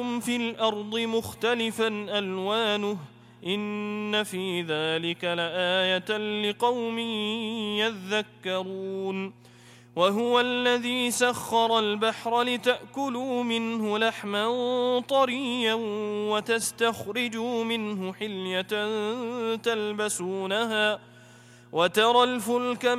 في الأرض مختلفا ألوانه إن في ذلك لآية لقوم يذكرون وهو الذي سخر البحر لتأكلوا منه لحما طريا وتستخرجوا منه حلية تلبسونها وترى الفلك